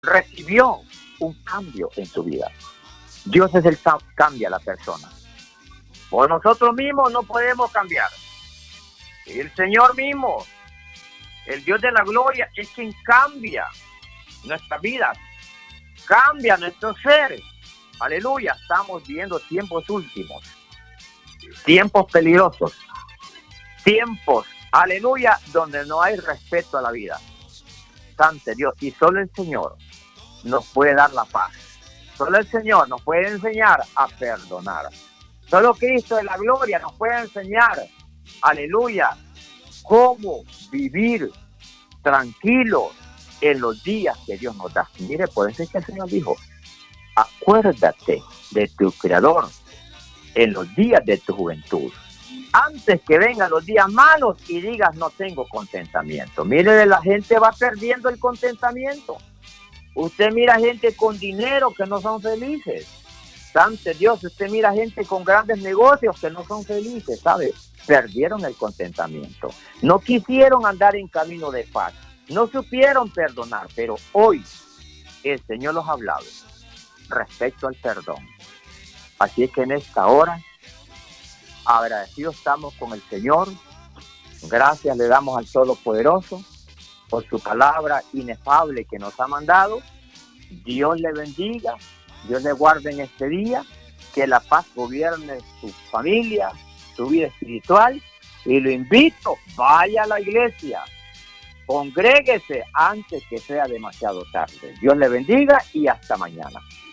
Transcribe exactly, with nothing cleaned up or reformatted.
recibió un cambio en su vida. Dios es el que cambia a la persona. Por nosotros mismos no podemos cambiar. El Señor mismo, el Dios de la gloria, es quien cambia nuestras vidas, cambia nuestro ser. Aleluya, estamos viendo tiempos últimos, tiempos peligrosos, tiempos, aleluya, donde no hay respeto a la vida. Santo Dios, y solo el Señor nos puede dar la paz. Solo el Señor nos puede enseñar a perdonar. Solo Cristo de la gloria nos puede enseñar, aleluya, cómo vivir tranquilos en los días que Dios nos da. Mire, por eso es que el Señor dijo, acuérdate de tu Creador en los días de tu juventud, antes que vengan los días malos y digas no tengo contentamiento. Mire, la gente va perdiendo el contentamiento. Usted mira gente con dinero que no son felices. Santo Dios, usted mira gente con grandes negocios que no son felices, ¿sabe? Perdieron el contentamiento. No quisieron andar en camino de paz. No supieron perdonar, pero hoy el Señor los ha hablado respecto al perdón. Así es que en esta hora, agradecidos estamos con el Señor. Gracias le damos al Todopoderoso por su palabra inefable que nos ha mandado. Dios le bendiga, Dios le guarde en este día, que la paz gobierne su familia, su vida espiritual, y lo invito, vaya a la iglesia, congréguese antes que sea demasiado tarde. Dios le bendiga y hasta mañana.